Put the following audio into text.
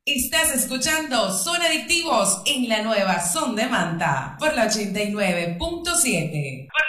Estás escuchando Son Adictivos en la nueva Son de Manta por la 89.7. Por